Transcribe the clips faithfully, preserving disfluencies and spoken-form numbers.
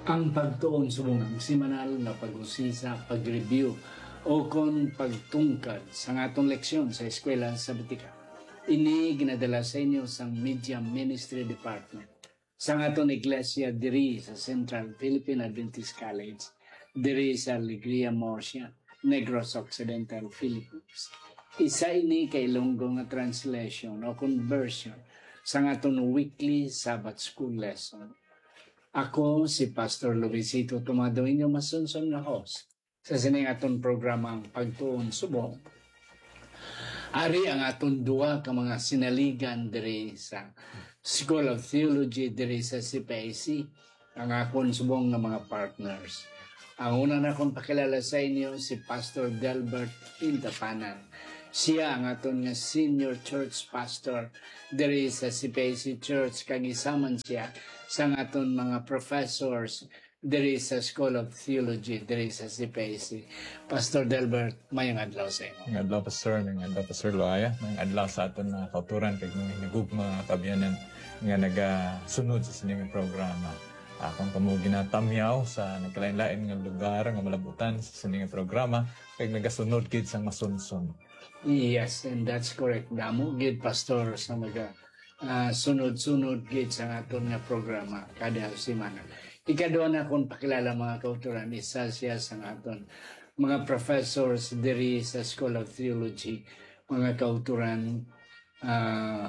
Ang pagtuon subong semanal na pag-usisa, pag-review o kon pagtungkad sa atong leksyon sa eskwela sa Batika. Ini ginadala sa inyo sa Media Ministry Department sa atong iglesia diri sa Central Philippine Adventist College diri sa Alegria Murcia, Negros Occidental, Philippines. Isa ini kay Ilonggo nga translation o conversion sa atong weekly Sabbath School lesson. Ako si Pastor Luisito Tomado, inyo masunson na host sa sining aton programang Pagtuon Subong. Ari ang aton duwa ka mga sinaligan diri sa School of Theology diri sa C P I C, ang akon subong nga mga partners. Ang una na akong pakilala sa inyo si Pastor Delbert Intapanan. Siya ang aton nga senior church pastor diri sa C P I C Church, kag isaman siya sa aton mga professors diri sa School of Theology diri sa C P I C. Pastor Delbert, mayang adlaw sa imo. Mayang adlaw, Pastor. Mayang adlaw, Pastor Loaya. Mayang adlaw sa aton na kauturan kag mga hinagugma kabiyanan nga nagasunod sa sining programa. Akong kamo ginatamyaw sa nagkalain-lain nga lugar nga malabutan sa sining programa kag nagasunod gid sang masunson. Yes, and that's correct. Damo gid pastor sa naga uh, sunod-sunod gid sa aton nga programa kada semana. Ikaduha na akong pakilala mga kauturan, isa siya sa aton mga professors diri sa School of Theology, mga kauturan. Uh,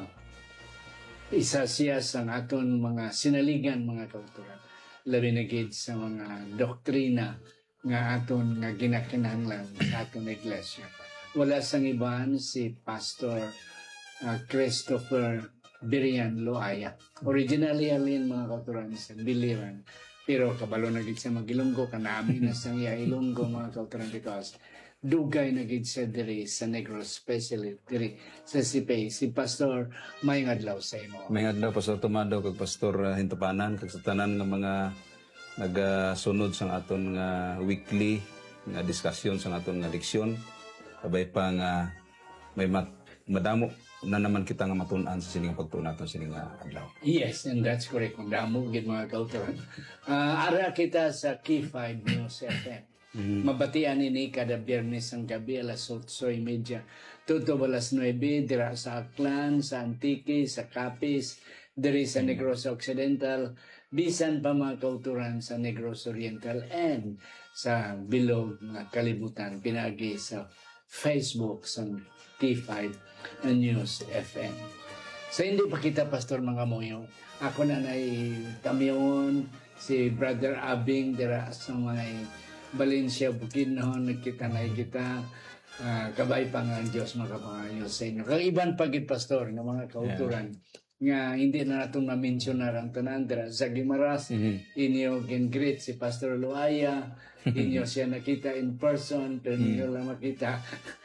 isa siya sa aton mga sinaligan mga kauturan. Labi na gid sa mga doktrina nga aton nga ginakinahanglan sa aton iglesia. Wala sang iban si Pastor uh, Christopher Birian Loaya. Originally alin mga kauturan sa Biliran, pero kabalo na gid sa Magilonggo, kanami na sang iya Ilonggo mga kauturan, because dugay na gid sa diri sa Negros, especially diri sa C P I. Si Pastor mayang adlaw sa imo. Mayang adlaw, Pastor Tomado kag Pastor uh, Hintapanan kag sa tanan nga mga nagasunod sang aton nga weekly nga discussion sang aton nga leksyon. Sabay pa nga may mat, madamo na naman kita nga matun-an sa sining pagtuon naton sining adlaw. Yes, and that's correct. Madamo gid mga kauturan. Uh, ara kita sa Key five News F M. Mm-hmm. Mabatian ini kada Biyernes ang gabi alas eight thirty tuto alas nine dira sa Aklan, sa Antique, sa Capiz, diri sa Negros Occidental, bisan pa mga kauturan sa Negros Oriental and sa bilog nga kalibutan pinagi sa Facebook sa T five News F M. Sa hindi pa kita, Pastor mga moyo, ako na na'y tamyon, si Brother Abing dira sa may Valencia, Bukidnon, nagkita na kita, uh, kabay pa nga ang Diyos makapangayo sa inyo. Kang iban pagit, Pastor, ng mga kauturan, yeah, nga hindi na natong na-mentionar ang tanandra sa Gimaras, mm-hmm. inyo gin-greet si Pastor Loaya, inyo siya nakita in person, pero mm-hmm. inyo lang makita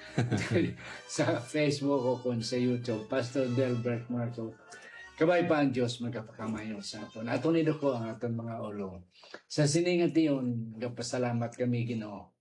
sa Facebook o kung sa YouTube. Pastor Delbert Marco, kabay pa ang Diyos magkapakamayo sa aton. Aton nido ko ang aton mga ulo. Sa siningat iyon, nagpasalamat kami Ginoo.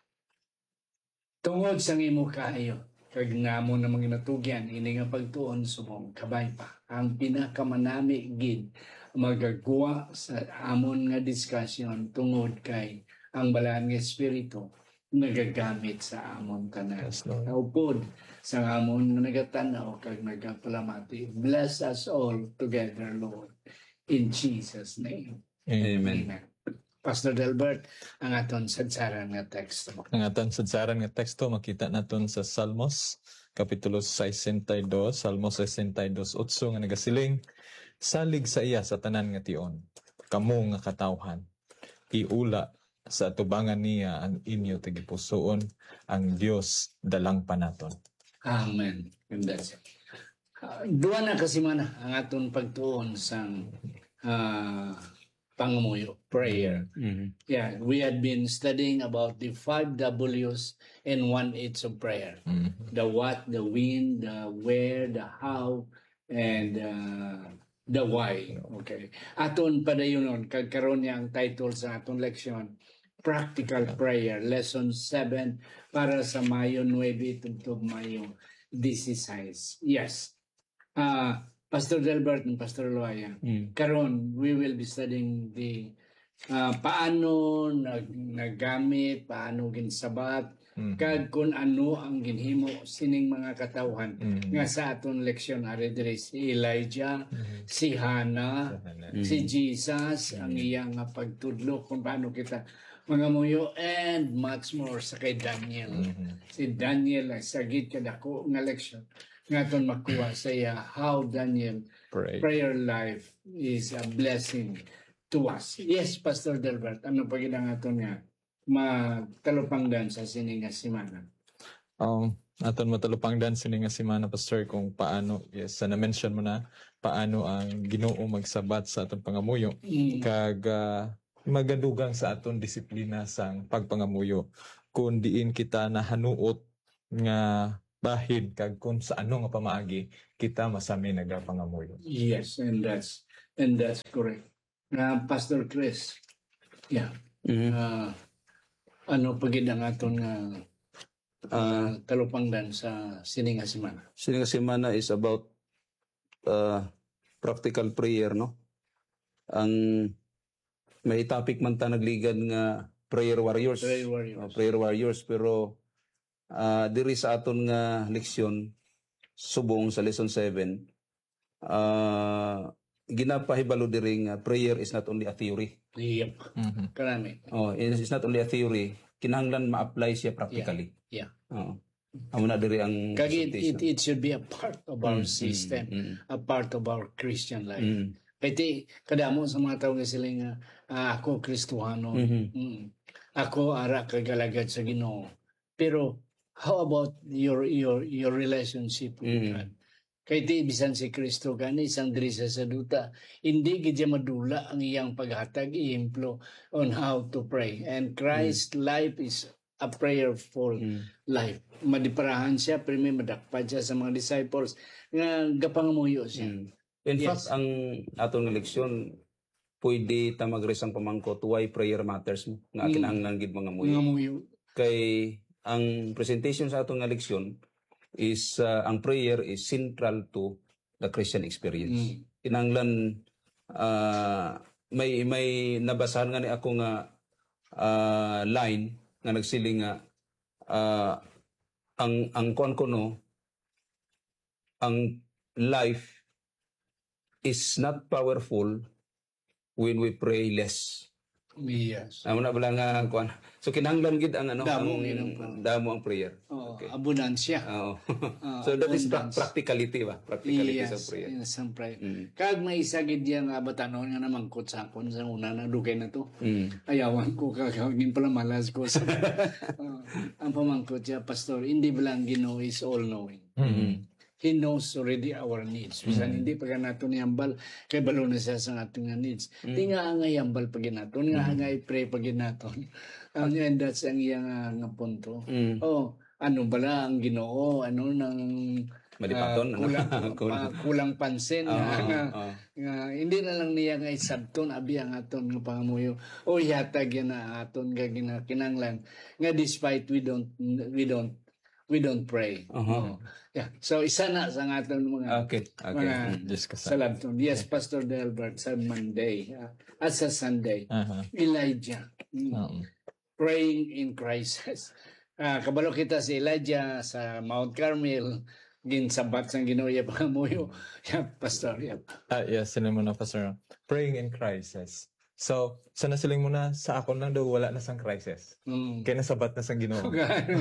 Tungod sa imo kaayo, kag nga mo na mga natugyan, ini nga pagtuon sumong kabay pa. Ang pinakamanami gid magagawa sa amon nga discussion tungod kay ang balaan nga espiritu nagagamit sa amon tanan. Naupod sa amon nga nagatanaw kag nagapalamati. Bless us all together, Lord. In Jesus' name. Amen. Amen. Pastor Delbert, ang aton sadsaran nga teksto. Ang aton sadsaran nga teksto makita naton sa Salmos kapitulo sesentadós, Salmos sesentadós, otso nga nagasiling, salig sa iya sa tanan nga tion, kamo nga katawhan, iula sa atubangan niya ang inyo tigipusoon, ang Dios dalang panaton. Amen. And that's it. Uh, Duwa na kasi man ang aton pagtuon sa uh, pangamuyo, prayer. Mm-hmm. Yeah, we had been studying about the five W's and one H of prayer. Mm-hmm. The what, the when, the where, the how, and uh, the why. Okay. Aton padayonon, kagkaroon niya ang title sa aton leksyon, Practical Prayer, Lesson seven, para sa Mayo nine tungtong Mayo sixteen. Yes. Uh, Pastor Delbert and Pastor Loaya, mm. karon we will be studying the ah, paano nag nagamit, paano ginsabat, Mhm. kag kung ano ang ginhimo sining mga katawhan Mhm. nga sa aton leksyon ari diri si Elijah, Mhm. si Hannah, Sana. si Jesus, ang iyang nga pagtudlo kung paano kita mga muyo and much more sa kay Daniel. Mhm. Si Daniel ay sagid kadako nga leksyon nga aton makuha sa iya how Daniel Pray. prayer life is a blessing to us. Yes, Pastor Delbert, ano pa gid ang aton nga magtalupangdan sa sini nga simana? Um, aton matalupangdan sini nga semana, Pastor, kung paano, yes, sa na-mention mo na, paano ang Ginoo magsabat sa aton pangamuyo. Mm. Kag ah, magadugang sa aton disiplina sang pagpangamuyo. Kung diin kita nahanuot nga bahid kag kung sa ano nga pamaagi kita masami nagapangamuyo. Yes, and that's and that's correct. Na Pastor Chris. Yeah. Mhm. Ah, ano pa gid ang aton nga ah, talupangdan sa sini nga simana? Sini nga semana is about uh, practical prayer, no? Ang may topic man ta nagligan nga prayer warriors. Prayer Uh, warriors. prayer warriors pero uh, diri sa aton nga leksyon subong sa lesson seven uh, ginapahibalo diri nga prayer is not only a theory. Yep. Mhm. Karami. Oh, it is not only a theory, kinahanglan ma-apply siya practically. Yeah. Oo. Amo na diri ang Kag it, it, presentation. it should be a part of our Mm, system, mm, a part of our Christian life. mm, Kaya ti, kadamo sa mga tao nga sila nga, ah, ako Kristuhano, Mhm. mm, ako ara kagalagad sa Ginoo. Pero how about your your your relationship with Mhm. God? Kaya ti, bisan si Kristo gani, isang diri sa saduta, hindi gidya madula ang iyang paghatag, iimplo on how to pray. And Christ's life is a prayerful mm. life. Madiparahan siya, pero may madakpad siya sa mga disciples nga gapangamuyo siya. Mm. In Yes. fact, ang atong nga leksyon pwede ta magresang pamangkot why prayer matters mo nga Mm. kinahanglan gid mga muyo. Mga muyo. Kay ang presentation sa atong nga leksyon is uh, ang prayer is central to the Christian experience. Mm. Kinahanglan uh, may may nabasahan nga ni ako nga uh, line nga nagsiling nga uh, ang ang kuan ko no ang life is not powerful when we pray less. Yes. Amo na bala nga kuan. So kinahanglan gid ang ano Damo ang gid ang prayer. damo ang prayer. Oh, Okay. abundansya. Oo. Ah, so that is pra- abundance. practicality ba? Practicality Yes, sa prayer. yes, ang prayer. Mm. Kag may isa gid yang abatanon nga namangkot sa akon sa una na dugay na to. Mm. Ayawan ko kagawin pala malas ko sa Ah, ang pamangkot siya, Pastor, hindi ba lang Ginoo is all knowing. Mhm. He knows already our needs. Bisan hindi pa nato niyambal kay balo na siya sa ating nga needs. Di nga nga yambal pa ginaton, nga nga i-pray pa ginaton. Um, and that's ang iyang ah, nga punto. Mm. Oh, ano bala ang Ginoo, ano nang Malipaton, ah, ano? kulang, Kulang. pa- kulang pansin Oo, nga, nga, oo. nga hindi na lang niya nga isabton abi ang aton nga pangamuyo o yatag yan na aton nga gina- kinanglan nga despite we don't we don't we don't pray. Uh-huh. Oh. Yeah. So isa na sa aton mga Okay. Okay. mga Mm. Diyos ka sa. salabton. Yes, Pastor Delbert sa Monday ah, at sa Sunday. Aha. Elijah. Mm. Oo. Praying in crisis. Ah, kabalo kita si Elijah sa Mount Carmel ginsabat sang Ginoo iya pangamuyo. Yeah, Pastor. Yeah. Ah, yes, sila muna, Pastor. Praying in crisis. So, sana siling muna, sa ako lang daw wala na sang crisis. Mm. Kaya nasabat na sang Ginoo.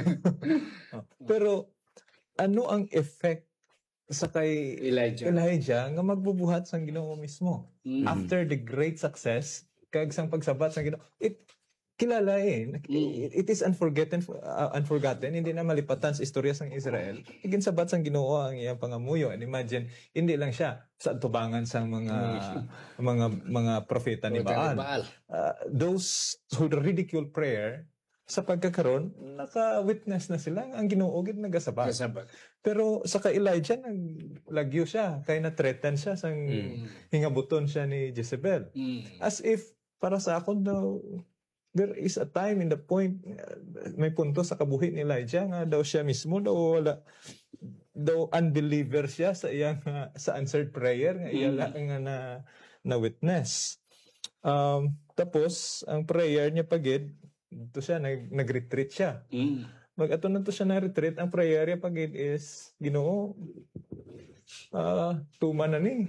Oh. Pero, ano ang effect sa kay Elijah. Elijah nga magbubuhat sang Ginoo mismo? Mm. After the great success, kag sang pagsabat sang Ginoo, it kilala eh. It, it is unforgotten, uh, unforgotten. Hindi na malipatan sa istorya sang Israel. Igin sabat sang Ginoo ang iyang pangamuyo. And imagine, hindi lang siya sa tubangan sang mga mga mga propeta ni Baal. Baal. Uh, those who ridicule prayer, sa pagkakaroon, naka-witness na sila ang Ginoo gid nagasabat. Kasabat. Pero sa kay Elijah, naglagyo siya. Kaya na-threaten siya sang hingabuton siya ni Jezebel. Mm. As if, para sa akon daw, there is a time in the point, uh, may punto sa kabuhi ni Elijah nga daw siya mismo daw wala, daw unbeliever siya sa iyang uh, sa answered prayer nga iya lang nga na, na witness. Um, tapos, ang prayer niya pagid, ito siya, nag, nag-retreat siya. Mm. Mag-ato na to siya na retreat, ang prayer niya pagid is, Ginoo, ah, tuma na ni.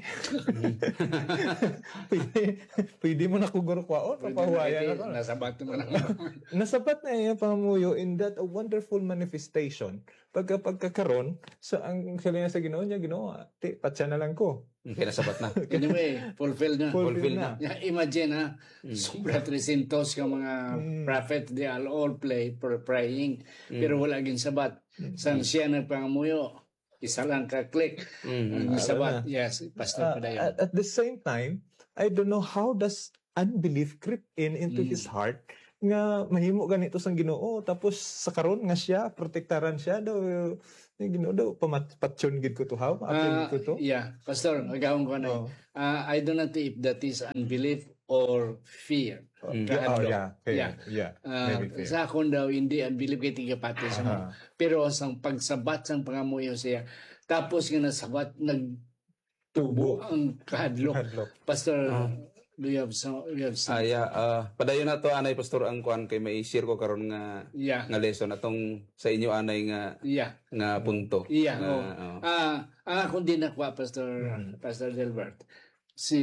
pwede, pwede mo na kuguro kwaon, papahuayan ako. Nasabat mo lang. Nasapat na iya pamuyo in that a wonderful manifestation. Pagka pagkakaroon, sa ang sabi sa Ginoo niya, Ginoo, ti, patsa na lang ko. Kaya nasabat na. Anyway, fulfilled na. Fulfill na. Yeah, imagine ha, sobra tresintos ka mga prophet, they all, all play for praying, pero wala gin sabat. San siya nagpangamuyo, isa lang ka-click. Ang sabat, yes, Pastor Uh, Padayon. at, at the same time, I don't know how does unbelief creep in into his heart nga mahimo ganito sang Ginoo tapos sa karon nga siya protektaran siya daw yung Ginoo daw pamatpatyon gid ko to how Ah, ko to. yeah, Pastor, agawon ko na. Oh. Ah, I do not know if that is unbelief or fear. Yeah, oh, yeah, okay, Yeah. yeah, Ah, maybe fair. sa akon daw hindi unbelief kay tiga pati sa mo. Pero sang pagsabat sang pangamuyo siya tapos nga nasabat nagtubo ang kahadlok. Hadlok. Pastor, do you have some you have some Ah, yeah, ah, padayon na to anay pastor ang kuan kay may share ko karon nga yeah. nga lesson atong sa inyo anay nga Yeah. nga punto. Yeah, Nga, oh. oh. Ah, ang akong dinakwa Pastor Pastor Delbert si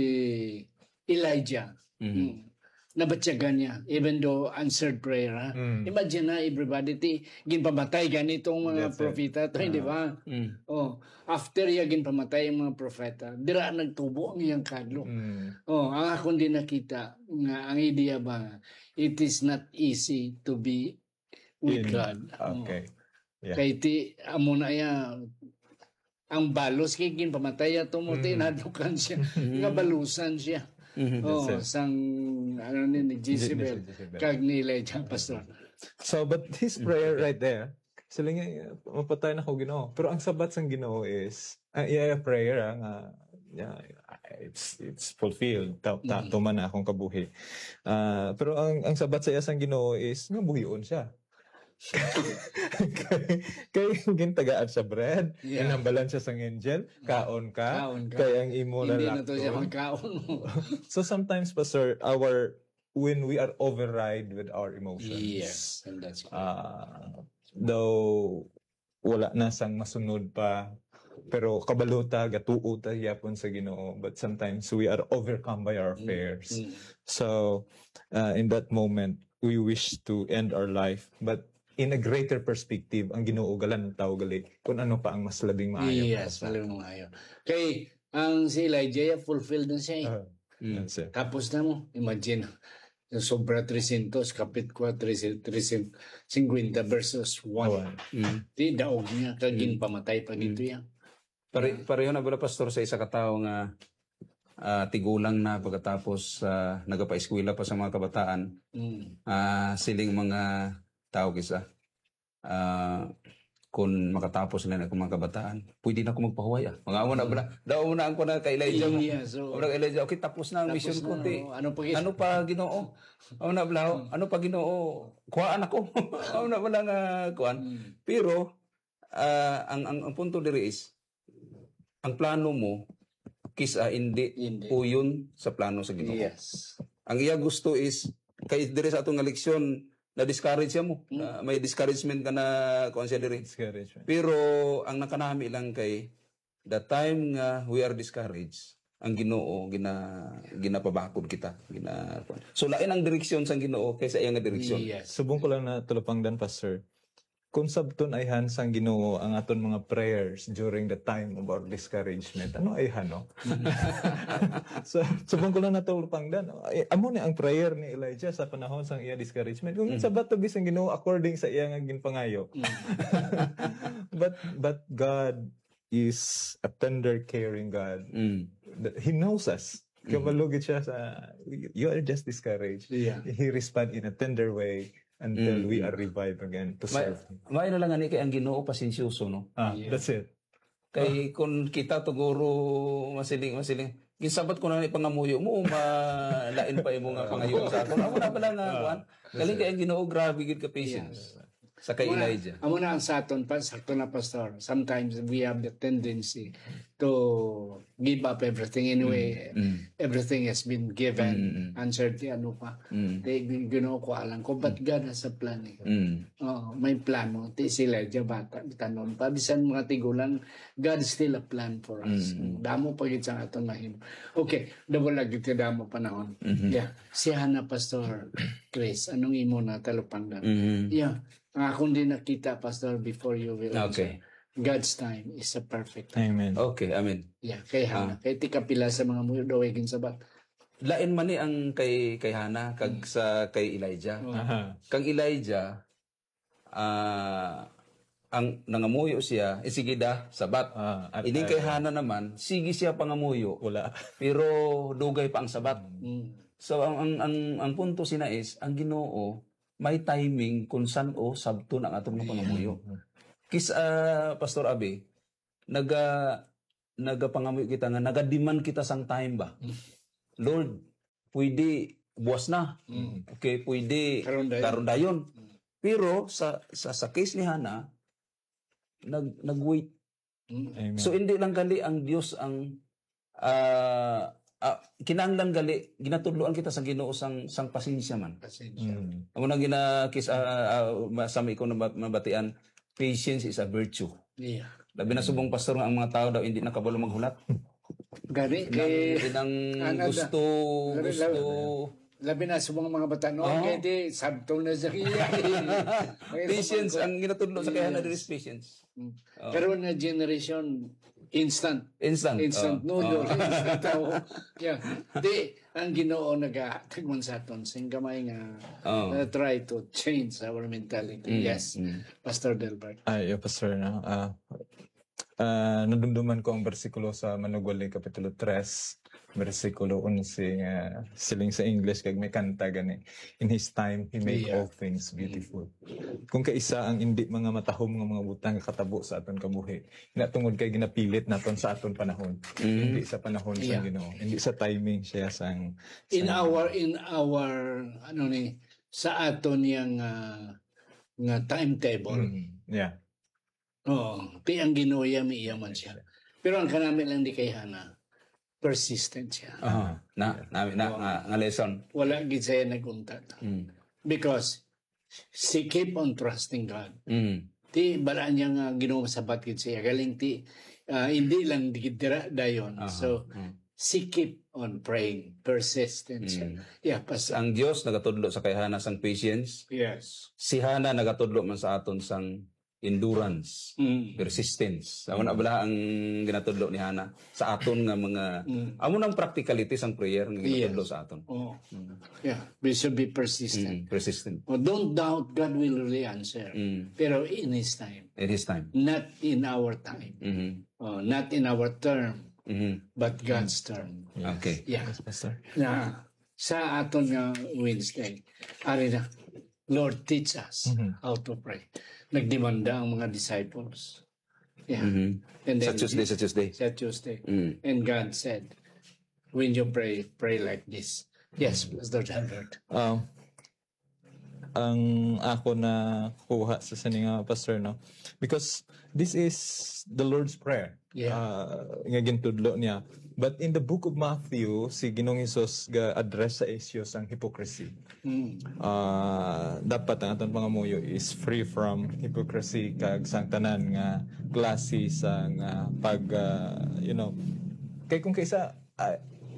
Elijah. Mm. Nabatyagan niya even though answered prayer ha. Mm. Imagine na everybody ti ginpamatay ganitong mga That's it. propeta to hindi ba? Mm. Oh, after ya ginpamatay ang mga propeta, dira nagtubo ang iyang kadlok. Mm. Oh, ang akong din nakita nga ang idea ba it is not easy to be with In- God. Oh. Okay. Yeah. Kay ti amo na ya ang balos kay ginpamatay ato mo ti nadukan siya nga balusan siya. Mhm. Oh, That's it. sang ano ni ni Jezebel Jezebel. kag ni Elijah pastor. So, but his prayer right there, sila nga, mapatay na ko Ginoo. Pero ang sabat sang Ginoo is, ang iya prayer, ah, nga, yeah, it's it's fulfilled. Ta, ta tuman na akong kabuhi. Ah, pero ang ang sabat sa iya sang Ginoo is, nga buhion siya. kay kay gintagaan sa bread, Yeah. inambalan siya sang angel, kaon ka, Kaon ka. kay ang imo Hindi na to siya lalakton. magkaon. So sometimes, Pastor, our when we are override with our emotions, Yes, and that's ah though wala na sang masunod pa, pero kabaluta gatuo ta yapon sa Ginoo, but sometimes we are overcome by our fears. Mm. So uh, in that moment we wish to end our life, but in a greater perspective ang Ginoo galan tao gali kung ano pa ang mas labing maayo. Yes, malam mo ngayon. Kay ang si Elijah fulfilled na siya. Eh. Uh, that's it. Tapos na mo, imagine yung sobra tresintos, kapit ko tresintos, fifty versus one. Mm. Di daog niya, kagin pamatay pa dito yan. Pare pareho na bala pastor sa isa ka tawo nga ah, tigulang na pagkatapos uh, nagapa-eskwela pa sa mga kabataan. Mm. Ah, siling mga tao kisa. Ah, kung makatapos na ako mga kabataan, pwede na ako magpahuway ah. Mga amo na bala. Daw mo na ako na kay Elijah mo. Yeah, so, Amo na kay Elijah, okay, tapos na ang tapos mission ko. na, Ti. oh, ano pa gis- Ano pa Ginoo? Amo na bala, ano pa Ginoo? Kuhaan ako. Amo na bala nga kuan. Mm. Pero ah, ang, ang ang punto diri is ang plano mo kisa hindi Hindi. puyon sa plano sa Ginoo. Yes. Ang iya gusto is kay diri sa atong nga leksyon na discourage siya mo. Na may discouragement ka na kuan siya diri. Discouragement. Pero ang nakanami lang kay the time nga we are discouraged, ang Ginoo gina ginapabakod kita, gina so lain ang direksyon sa Ginoo kaysa iya nga direksyon. Yes. Subong ko lang na tulupangdan, Pastor. Kung sabton ay han sang Ginoo ang aton mga prayers during the time of our discouragement, ano ay han, no? So, subong ko lang na tulupangdan. Ay, amo ni ang prayer ni Elijah sa panahon sang iya discouragement. Kung sabat to bisang Ginoo according sa iya nga ginpangayo. but but God is a tender caring God. Mm. That He knows us. Kabalugit siya sa, you are just discouraged. Yeah. He respond in a tender way until we are revived again to May, serve Him. may na lang ani kay ang Ginoo pasensyoso no. Ah, that's it. Kay kung kita tuguro masiling masiling gisabat ko na ni pangamuyo mo malain pa imo nga pangayo sa ako. Amo na pala nga kuan. Galing kay ang Ginoo grabe gid ka patience. Sa kay Amo na- Elijah. Amo na ang sa aton pa, sakto na pastor. Sometimes we have the tendency to give up everything anyway. Mm. Everything has been given. Mm. Answered di ano pa. Mm. Di Ginoo ko alam ko, but God has a plan. Eh. Mm. Oh, may plano. Ti sila dyan bata. Tanon pa. Bisan mga tigulan, God still a plan for us. Damo pa yun sa aton mahim. Okay. Double lagi ti damo panahon. Yeah. Si Hana Pastor Chris, anong imo na talupangdan? Mm. Yeah. Ang akong din nakita, Pastor, before you will Okay. answer. God's time is a perfect time. Amen. Okay, amen. Yeah. Kay Hana. Kay ti kapila sa mga muyo dawegin sabat. Lain man ni ang kay kay Hana kag sa kay Elijah. Aha. Kang Elijah ah ang nangamuyo siya, eh, sige da, sabat. Ah, at, Ining kay Hana naman, sige siya pangamuyo, wala. pero dugay pa ang sabat. Mm. So ang ang ang, ang punto sina is ang Ginoo may timing kung saan o sabto ang atong mga pangamuyo. Kis ah, Pastor Abi, naga nagapangamuyo kita nga naga-demand kita sang time ba. Lord, pwede buwas na. Okay, pwede Karon dayon. karon dayon. Pero sa sa sa case ni Hana nag nag-wait. Mm. Amen. So hindi lang gali ang Dios ang ah uh, kinahanglan gali ginatudloan kita sa Ginoo sang sang pasensya man. Pasensya. Mm. Amo nang gina kis uh, masami ko na mabatian, patience is a virtue. Yeah. Labi na subong pastor nga ang mga tao daw hindi nakabalo maghulat. Gani Kay kay ang Ano da? gusto Labi- gusto labi na sa mga mga bata no, Oo. kaya di sabto na sa iya. patience ang ginatudlo sa kay Hana there is patience. Oo. Karon na generation instant Instant. instant Oo. noodle Oo. instant tao. Yeah. Di ang Ginoo nagahatag man sa aton sing gamay nga Oo. uh, try to change our mentality. Yes. Mm. Pastor Delbert. Ay, yeah, Pastor, no? Ah, ah, nadumduman ko ang bersikulo sa Manugwali, Kapitulo three, bersikulo one, nga siling sa English, kag may kanta gani. In His time, He made Yeah. all things beautiful. Kung kaisa ang hindi mga matahom nga mga butang nga katabo sa aton kabuhi, nga tungod kay ginapilit naton sa aton panahon. Hindi sa panahon sa Yeah. Ginoo. Hindi sa timing siya sang... In our in our ano ni sa aton yang ah, nga timetable. Mm, yeah. Oo, ti ang Ginoo iya mi iya man siya. Pero ang kanami lang di kay Hana, persistent siya. Ah, na na na nga, nga lesson. Wala gid siya nagunta. Mm. Because she keep on trusting God. Mm. Ti balaan niya nga Ginoo sabat gid siya. Galing ti ah, hindi lang di dira dayon. Aha. So Mm. she keep on praying, persistent siya. Mm. Yeah, pas Ang Dios nagatudlo sa kay Hana sang patience. yes. Si Hana nagatudlo man sa aton sang endurance, Mm. persistence. Amo na bala ang ginatudlo ni Hana sa aton nga mga Mm. amo nang practicality sang prayer nga ginatudlo Yes. sa aton. Oh. Yeah, we should be persistent. Mm. Persistent. Oh, don't doubt God will really answer. Mm. Pero in His time, It is time. not in our time, Mhm. oh, not in our term, Mhm. but God's term. Okay. Yeah. Yes, Pastor. Na sa aton nga Wednesday, ari na, Lord, teach us Mhm. how to pray. Nagdemanda ang mga disciples. Yeah. Mhm. And Sa then, Tuesday, sa Tuesday. sa Tuesday. Mm. And God said, when you pray, pray like this. Yes, Pastor Albert. Um, ang ako na kuha sa sini nga pastor no because this is the Lord's prayer. Yeah. Uh, nga gintudlo niya. But in the book of Matthew, si Ginoong Hesus ga address sa isyu sang hypocrisy. Mm. Uh, dapat ang aton pangamuyo is free from hypocrisy kag sang tanan nga klase sang uh, pag uh, you know kay kung kaysa I,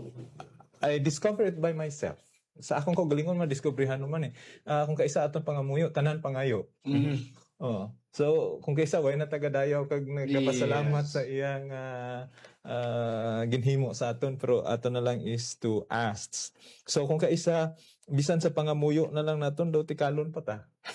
I discover it by myself. Sa akong kaugalingon ma-discoveryhan naman eh. Uh, kung kaisa aton pangamuyo, tanan pangayo. Mm. Oh. So, kung kaysa way na tagadayaw kag nagpasalamat Yes. sa iyang uh, uh, ginhimo sa aton pero aton na lang is to ask. So, kung kaisa bisan sa pangamuyo na lang naton daw tikalon pa ta.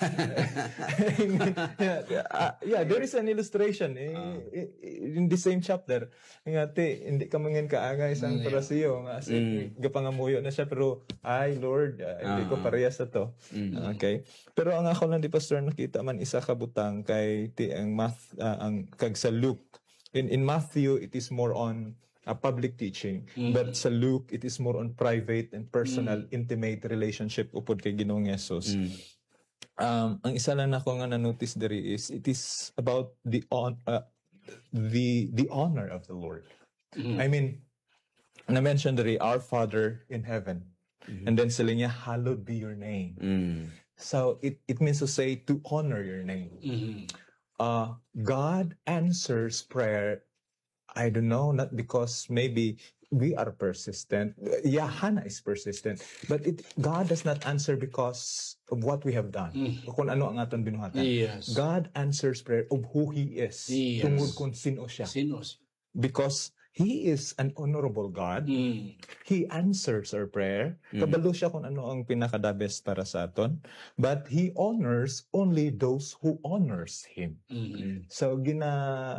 yeah, uh, yeah, there is an illustration eh, in the same chapter. Nga te, hindi ka mangin kaangay isang Yeah. parasiyo nga kasi Mm. gapangamuyo na siya pero ay Lord, uh, hindi ko Ah. parehas sa to. Mm. Okay. Pero ang ako lang di pastor nakita man isa ka butang kay ti ang math ah, ang kag sa Luke. In in Matthew it is more on a public teaching, but sa Luke it is more on private and personal intimate relationship upod kay Ginoong Hesus. Mm. um, ang isa lang ako nga na-notice diri is it is about the on uh, the the honor of the Lord. Mm. I mean, na-mention diri, our Father in heaven. And then sila niya, hallowed be your name. Mm. So it, it means to say to honor your name. Mhm. Uh, God answers prayer, I don't know, not because maybe we are persistent. Yeah, Hannah is persistent. But it God does not answer because of what we have done. Kung ano ang aton binuhatan. Yes. God answers prayer of who He is. Yes. Tungod kung sino siya. Sinos. Because He is an honorable God. Mm. He answers our prayer. Kabalo siya kung ano ang pinaka-the best para sa aton. But He honors only those who honors Him. Mm. So, gina...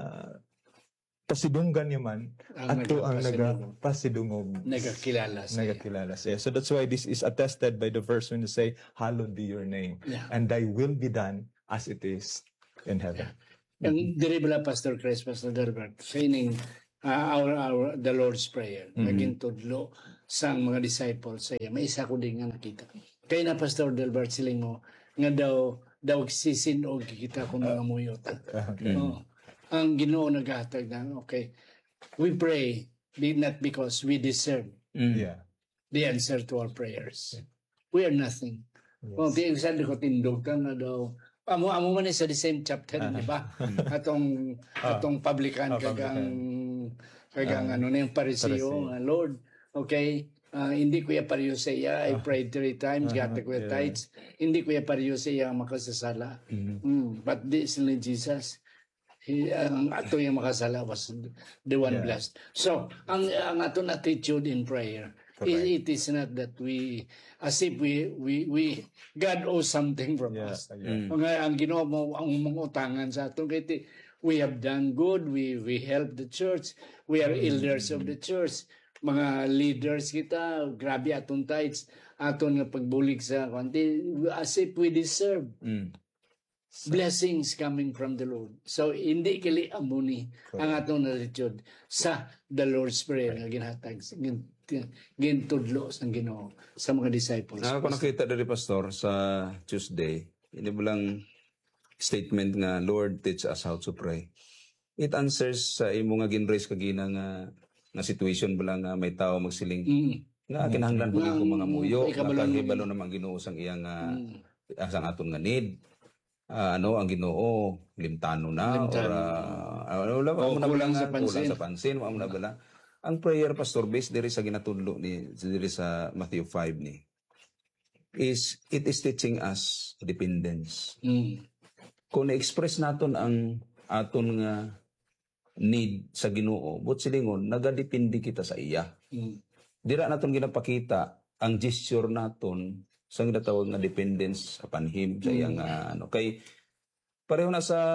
pasidunggan niya man, Ang ato ang nagpasidungog. nagapasidungog. Nagkakilala siya. Nagakilala siya. So that's why this is attested by the verse when you say, hallowed be your name, Yeah. and thy will be done as it is in heaven. Ang diri bala Pastor Chris, Pastor Delbert, saying uh, our, our, the Lord's Prayer, naging tudlo sa mga disciples saya. May isa ko din nga nakita. Kaya na Pastor Delbert siling mo, nga daw, daw sisinog kita kung mga muyot. Oo. Ang Ginoo naghatag na, okay, we pray be not because we deserve Yeah. the answer to our prayers. We are nothing. Kung yes. Kung ko tindog ka nga daw, amo amo man sa the same chapter, di ba? Atong atong publican Ah, kagang kagang ano na yung Pariseo, nga, Lord, okay, ah, hindi ko ya pariyo sa iya, I prayed three times, gata ko ya tithes, hindi ko ya pariyo sa iya makasasala. Mm, but this only Jesus, He, ang ato yung makasala was the one Yeah. blessed. So, ang ang aton attitude in prayer, it, it is not that we, as if we, we, we God owes something from Yeah. us. Yeah. Ang, ang Ginoo mo, ang mga utangan sa aton, kaya ti- we have done good, we we help the church, we are elders of the church, mga leaders kita, grabe aton tithes, aton nga pagbulig sa konti, as if we deserve Mm. blessings coming from the Lord. So, hindi kili amuni ang atong attitude sa the Lord's Prayer nga ginhatag, gin- gintudlo sa Ginoo sa mga disciples. Ako nakita dari Pastor sa Tuesday, hindi mo lang statement nga, Lord, teach us how to pray. It answers sa imo nga ginraise kagina nga nga situation bala nga may tao magsiling Mm. nga kinahanglan po ko mga muyo, Ay, kabalo nakahibalo naman Ginoo sang iyang nga sang aton nga need. Ah, ano ang Ginoo, limtano na Limtano. or ah, ano wala O, mo na kulang bala sa nga, kulang pansin. sa pansin, mo na bala. Ang prayer Pastor based diri sa ginatudlo ni diri sa Matthew five ni is it is teaching us dependence. Mm. Kung na-express naton ang aton nga need sa Ginoo, but silingon nagadepende kita sa iya. Mm. Dira naton ginapakita ang gesture naton sa ginatawag nga dependence upon him sa iyang nga ano kay pareho na sa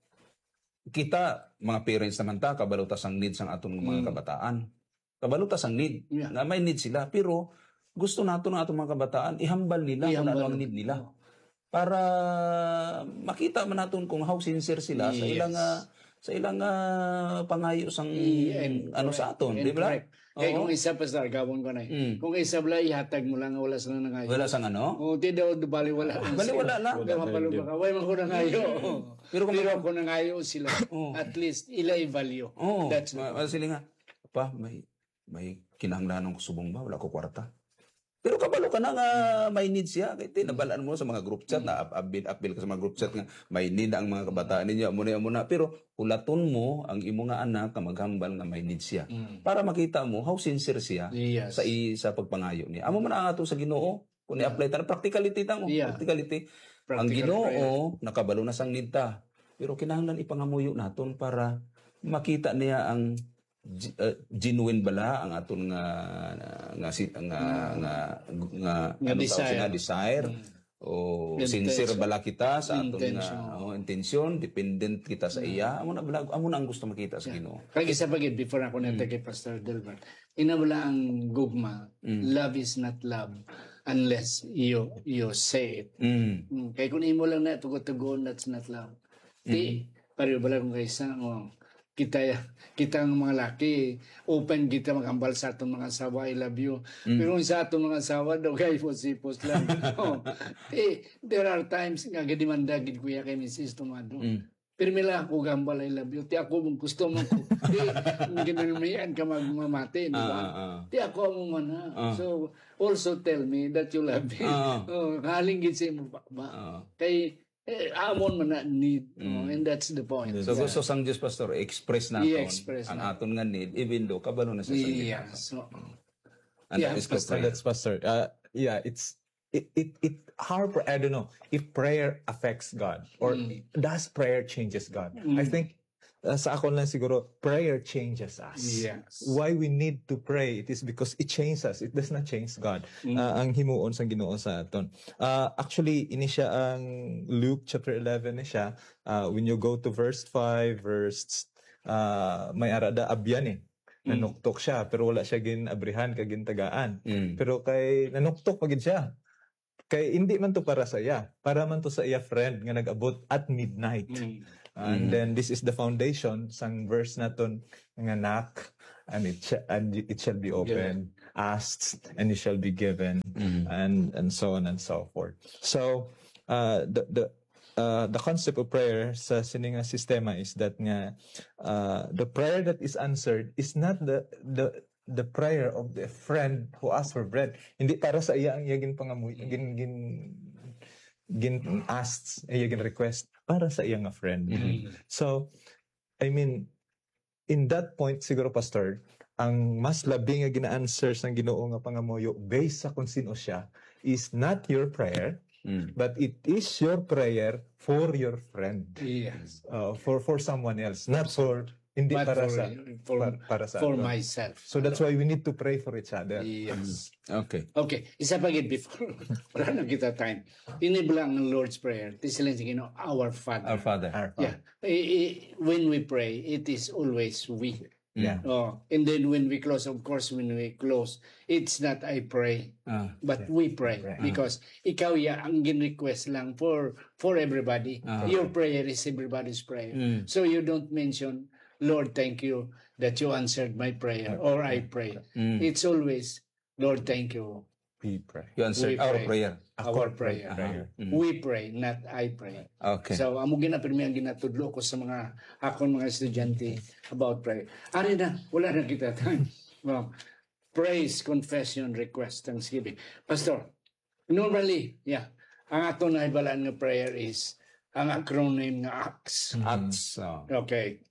kita mga parents naman ta kabalutas ang need sang aton mga kabataan. Kabalutas ang need Yeah. nga may need sila pero gusto naton ang aton mga kabataan ihambal nila kung Ihambal. ano ang need nila para makita man naton kung how sincere sila sa Yes. ilang ah, sa ilang ah, pangayo sang And ano sa aton, and di ba? correct. Kaya Oo. kung isa pa sa gawon ko na eh. Mm. Kung isa bala, ihatag mo lang, wala sa nangayo. Wala sang ano? O, di daw, bali wala. Bali wala lang. Kaya mapalo ba ka? Way man ko nangayo. Pero kung Pero kung nangayo sila, at least, ila i-value. Oo. That's Ma- ma- sila nga, pa, may, may kinahanglan ng subong ba? Wala ko kwarta. Pero kabalo ka na nga may need siya. Kaya tinabalaan mo sa mga group chat na upbil upbil ka sa mga group chat nga may need ang mga kabataan ninyo. Muna muna. Pero ulaton mo ang imo nga anak ka maghambal nga may need siya. Para makita mo how sincere siya Yes. sa i, sa pagpangayo niya. Amo man ang ato sa Ginoo. Kung i-apply ta practicality ta mo. Yeah. Practicality. ang Practical Ginoo nakabalo na sang need ta. Pero kinahanglan ipangamuyo naton para makita niya ang gi- uh, genuine bala ang aton nga nga si nga nga nga, Nga ano tawag desire. siya, desire o Intention. sincere bala kita sa aton Intention. nga oh, intention dependent kita sa iya amo na bala amo na ang gusto makita sa Ginoo. Kaya isa pagid, before ako nata kay Pastor Delbert, inabala ang gugma, love is not love unless you you say it. Mm. Mm. Kaya kung imo lang na tugo-tugon, that's not love. Di, pareho bala kung kaysa, oh, kita kita ang mga laki open kita magambal sa atong mga asawa I love you mm. pero sa atong mga asawa daw kay sipos lang oh, eh, there are times nga gadimanda gid kuya kay Missus Tomado mm. pero mila ako gambal I love you ti ako mong gusto mo ko ti ginamian ka magmamati di ba uh, uh, uh. ti ako mo man uh. So also tell me that you love me uh. oh, haling gid sa mo ba uh. Kay Eh, amon man na need mm. oh, and that's the point. So yeah. Gusto sang Diyos Pastor express naton express ang na. aton nga need even though kabalo na sa yeah. So, and yeah, that is Pastor, prayer. that's Pastor. Uh, yeah, it's it it it our I don't know if prayer affects God or mm. does prayer changes God. Mm. I think uh, sa ako lang siguro prayer changes us. Yes. Why we need to pray it is because it changes us. It does not change God. Mm. Uh, ang himuon sa Ginoo sa aton. Uh, actually ini siya ang Luke chapter eleven ni siya. Uh, when you go to verse five, verse uh, may arada abyan eh. Nanuktok siya pero wala siya ginabrihan kag gintagaan. Mm. Pero kay nanuktok pagid siya. Kay hindi man to para sa iya, para man to sa iya friend nga nag-abot at midnight. Mm. And mm. then this is the foundation sang verse naton nga knock and it sh- and it shall be open, yeah. Ask and it shall be given, mm. and and so on and so forth. So uh the the uh the concept of prayer sa sininga sistema is that nga uh the prayer that is answered is not the the the prayer of the friend who asked for bread. Hindi para sa iya ang iyagin pangamuy, gin gin gin asked, iyagin request para sa iya nga friend. Mm-hmm. So, I mean, in that point siguro Pastor, ang mas labi nga gina-answer sang Ginoo nga pangamuyo based sa kung sino siya is not your prayer, mm. but it is your prayer for your friend. Yes. Uh, for for someone else, not for hindi but para for, sa for, para, para sa for ano. myself. So that's why we need to pray for each other. Yes. Okay. Okay. Isa pa gid before. Wala na kita time. Iniblang ng Lord's Prayer. This is you know, our Father. Our Father. Our Yeah. I, I, when we pray, it is always we. Yeah. Oh, and then when we close, of course, when we close, it's not I pray, Uh, but we pray. Pray. Because ikaw ya ang gin-request lang for for everybody. Uh, Your prayer is everybody's prayer. Mm. So you don't mention, Lord, thank you that you answered my prayer, or I pray. Mm. It's always, Lord, thank you. We pray. You answered We our pray. prayer. Our prayer. prayer. Mm. We pray, not I pray. Okay. So, amo ginapirmi ang ginatudlo ko sa mga akon mga estudyante about prayer. Ari na, wala na kita time. Well, praise, confession, request, thanksgiving. Pastor, normally, yeah, ang ato na ibalaan nga prayer is ang acronym nga A C T S. Acts. oh. Okay.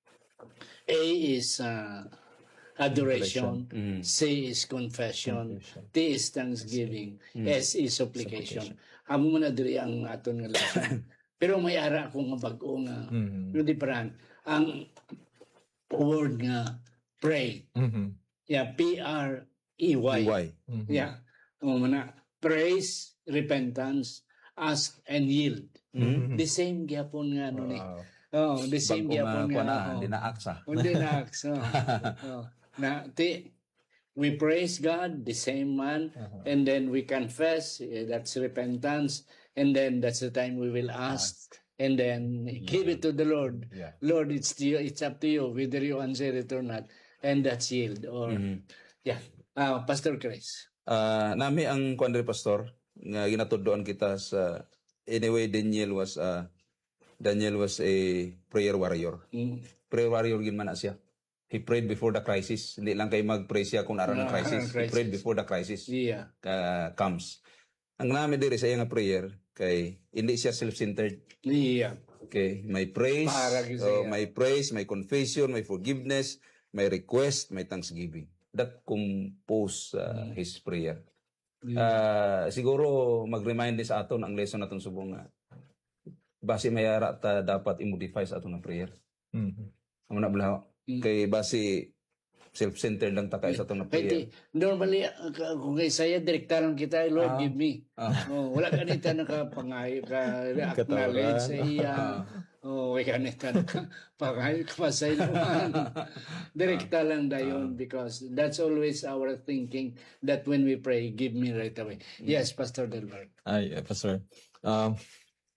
A is uh, adoration. Mm. C is confession. Confession. T is thanksgiving. S is supplication. Amo mo na diri ang aton nga lesson. Pero may ara ako nga bag-o nga. Mhm. Yung different. Ang word nga pray. Mhm. Yeah, P R E Y. Why? Mhm. Yeah. Amo mo na. Praise, repentance, ask, and yield. Mhm. The same gyapon nga ano ni. Wow. Oh, the same Bago gyapon nga nga. kuha na, oh. hindi na acts ah. Hindi na acts. Oh. Oh. Na, ti, we praise God, the same man, Uh-huh. and then we confess, eh, that's repentance, and then that's the time we will ask, and then give it to the Lord. Yeah. Lord, it's to you, it's up to you whether you answer it or not, and that's yield. Or, Mhm. yeah. Ah, Pastor Chris. Ah, nami ang kuan diri Pastor nga ginatudloan kita sa anyway Daniel was uh, Daniel was a prayer warrior. Mm. Prayer warrior gin man na siya. He prayed before the crisis. Hindi lang kay mag-pray siya kung naroon ng Ah, crisis. He crisis. prayed before the crisis Yeah. uh, comes. Ang nami diri sa iya nga prayer kay hindi siya self-centered. Yeah. Okay, may praise, Para gyud oh, siya. may praise, may confession, may forgiveness, may request, may thanksgiving. That compose uh, his prayer. Ah, siguro mag-remind din sa aton ang lesson naton subong nga base mayara ta dapat i-modify sa aton nga prayer. Mhm. Amo na bala Mm. kay base self-centered lang ta kay sa aton nga Kaya prayer. ti, normally, uh, k- kung kay saya, direktaran kita, Lord, Ah. give me. Ah. Oh, wala ka nita nakapangay, ka-acknowledge sa iya. Oh, wala ka nita nakapangay, kapasay naman. Direkta lang dayon because that's always our thinking that when we pray, give me right away. Yes, Pastor Delbert. Ay, uh, Pastor. Um,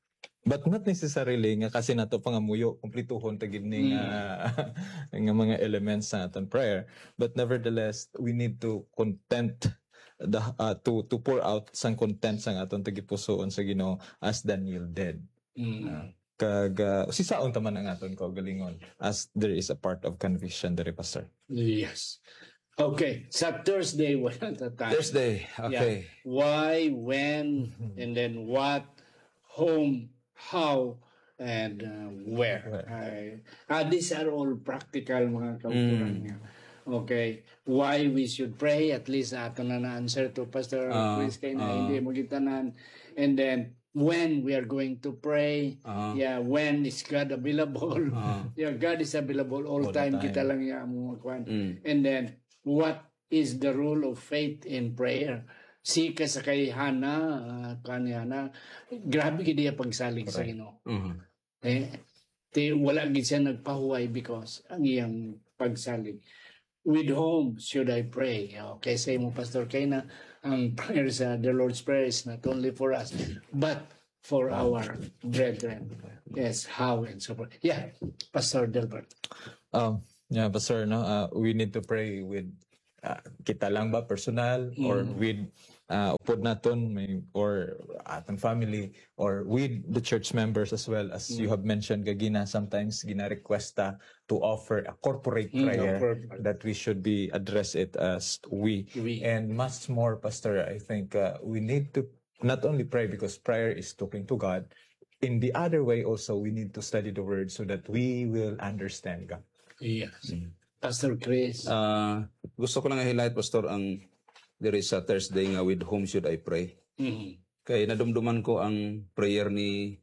But not necessarily nga kasi nato pangamuyo kumplituhon ta gid ni nga nga mga elements sa aton prayer, but nevertheless we need to content the uh, to to pour out sang content sang aton tagipusoon sa Ginoo as Daniel did. Mm. Uh, kag uh, sisaon ta man ang aton kaugalingon as there is a part of conviction diri, Pastor. Yes. Okay. Sa Thursday, wala ta tayo. Thursday, okay. Yeah. Why, when, and then what, whom, how, and uh, where. Uh, uh, these are all practical mga kauturan niya. Okay. Why we should pray, at least ato na na-answer to Pastor Uh, Chris kay na uh. hindi mo gitanan. And then, when we are going to pray, Uh. yeah, when is God available? Uh. Yeah, God is available all, All the time. time. Kita lang yung mga kwan. Mm. And then, what is the role of faith in prayer? Si ka sa kay Hana, uh, kanya Hana, grabe gid iya pagsalig sa Ginoo. Mhm. Eh, ti wala gid siya nagpahuway because ang iyang pagsalig. With whom should I pray? Okay, say mo Pastor Kayna, ang prayer sa the Lord's Prayer is not only for us, but for our brethren. Yes, how and so forth. Yeah, Pastor Delbert. Um, yeah, Pastor, no, uh, we need to pray with uh, kita lang ba personal or with uh, upod naton may or atong family or with the church members as well as you have mentioned gagina sometimes gina-requesta to offer a corporate Mm, prayer corporate. that we should be address it as we, We. and much more, Pastor. I think uh, we need to not only pray because prayer is talking to God. In the other way also we need to study the word so that we will understand God. Yes. Pastor Chris. Ah, gusto ko lang i-highlight, Pastor, ang there is a Thursday nga with whom should I pray. Mhm. Kay nadumduman ko ang prayer ni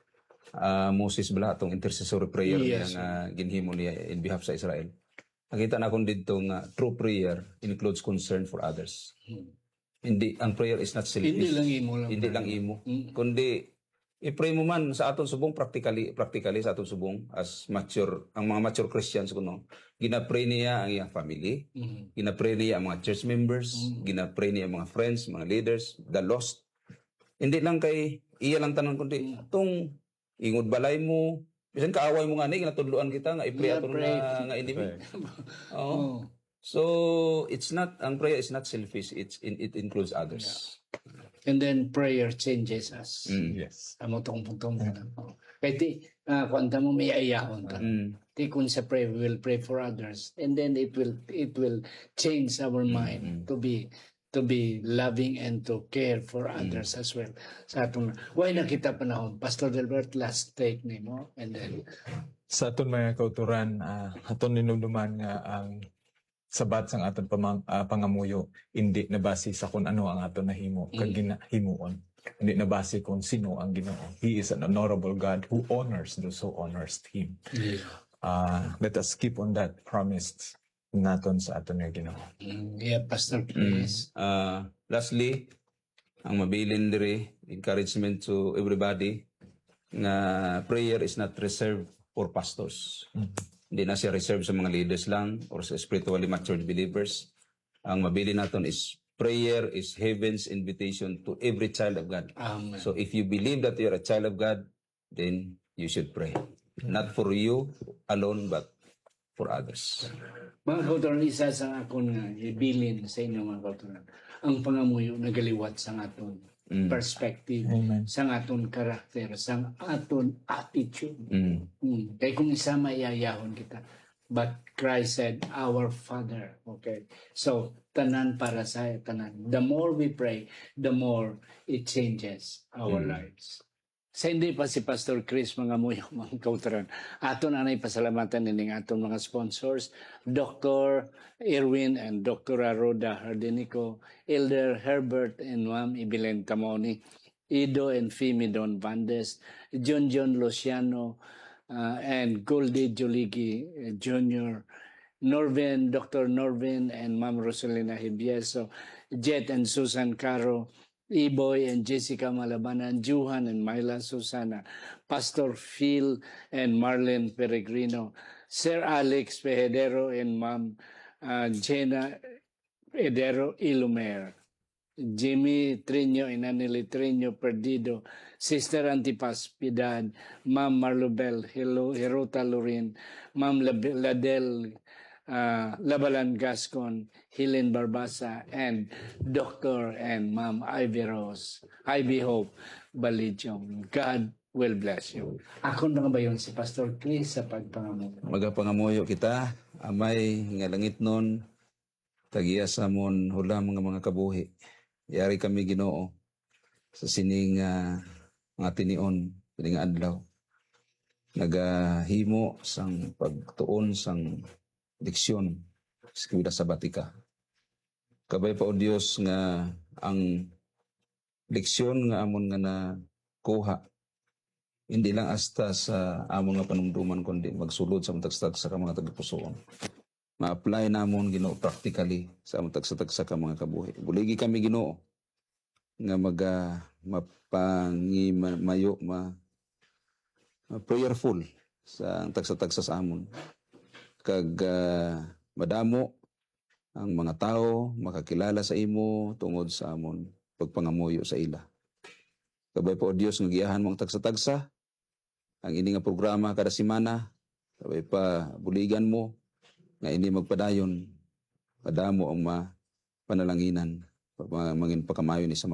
ah, Moses bala atong intercessory prayer niya Yes. nga ginhimo niya in behalf sa Israel. Nakita na akong dito nga true prayer includes concern for others. Hindi ang prayer is not selfish. Hindi lang imo lang. Hindi lang imo. Mm. Kundi i-pray mo man sa aton subong practically practically sa aton subong as mature ang mga mature Christians kuno. Gina-pray niya ang iyang family. Mhm. Gina-pray niya ang mga church members, gina-pray niya ang mga friends, mga leaders, the lost. Hindi lang kay iya lang tanan kundi atong ingod balay mo, bisan kaaway mo nga ni ginatudloan kita nga i-pray Yeah, aton pray. nga nga enemy. Oo. Oh. So it's not ang prayer is not selfish, it's in, it includes others. And then prayer changes us. Mm. Yes. Amo tong putong na. Kaya ti, uh, kwanta mo may ayahon ta. Mm. Ti kung sa pray, we will pray for others. And then it will it will change our mind to be to be loving and to care for others as well. Sa atong, why nakita panahon? Pastor Delbert, last take ni mo. And then, Sa aton mga kauturan, uh, aton ninumduman nga ang sabat sang aton pamang, ah, pangamuyo hindi nabase sa kung ano ang aton nahimo kag ginahimuon. Hindi nabase kung sino ang Ginoo. He is an honorable God who honors those who honors him. Uh, let us keep on that promise naton sa aton nga Ginoo. mm, yeah, Pastor Chris. Uh, lastly, ang mabilin diri encouragement to everybody nga prayer is not reserved for pastors. Hindi na siya reserved sa mga leaders lang or sa spiritually matured believers. Ang mabili naton is prayer is heaven's invitation to every child of God. Amen. So if you believe that you're a child of God, then you should pray. Not for you alone, but for others. Mga kauturan, isa sa akong nga ibilin sa inyo mga kauturan, ang pangamuyo nagaliwat sa aton Mm. perspective, Amen. sa aton karakter, sa aton attitude. Mm. Mm. Kaya kung isa maiyayahon kita. But Christ said, our Father. Okay. So, tanan para sa tanan. The more we pray, the more it changes our Mm. lives. Sa hindi pa si Pastor Chris mga muyo mga kauturan. Aton anay pasalamatan nining aton mga sponsors, Doctor Erwin and Doctor Roda Hardenico, Elder Herbert and Ma'am Ibilen Tamoni, Ido and Fimi Don Vandes, John John Luciano, uh, and Goldie Joligi uh, Junior, Norvin, Doctor Norvin and Ma'am Rosalina Hibieso, Jet and Susan Caro, Iboy and Jessica Malabanan, Juhan and Myla Susana, Pastor Phil and Marlene Peregrino, Sir Alex Pehedero and Ma'am uh, Jenna Pedero Ilumer. Jimmy Trino, Inanili Trino Perdido, Sister Antipas Piedad, Ma'am Marlobel Hilo, Hirota Lorin, Ma'am Lab- Ladel uh, Labalan Gascon, Helen Barbasa, and Doctor and Ma'am Ivy Rose, Ivy Hope Balidyong. God will bless you. Ako na ba yun si Pastor Chris sa pagpangamu? Magapangamuyo kita, amay nga langit nun, tagiya sa mon hulam nga mga kabuhi. Yari kami Ginoo sa sining uh, mga tinion, sining adlaw. Nagahimo sang pagtuon sang diksyon sa kawila sa batika. Kabay pa o Dios nga ang diksyon nga amon nga na kuha hindi lang asta sa amon nga panumduman kundi magsulod sa matagstag sa mga tagapusoon. Ma-apply namon Ginoo practically sa among tagsa-tagsa ka mga kabuhi. Buligi kami Ginoo nga maga mapangi ma, mayo ma, ma prayerful sa tagsa-tagsa sa amon. Kag uh, madamo ang mga tao makakilala sa imo tungod sa amon pagpangamuyo sa ila. Kabay po o Dios nga giyahan mo ang tagsa-tagsa ang ini nga programa kada semana. Kabay pa buligan mo nga ini magpadayon, padamo ang ma panalanginan, pag mangin pakamayo ni sa